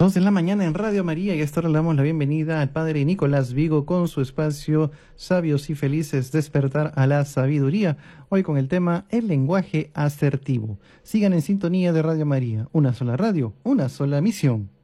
2 de la mañana en Radio María, y a esta hora le damos la bienvenida al Padre Nicolás Vigo con su espacio Sabios y Felices, despertar a la sabiduría, hoy con el tema el lenguaje asertivo. Sigan en sintonía de Radio María, una sola radio, una sola misión.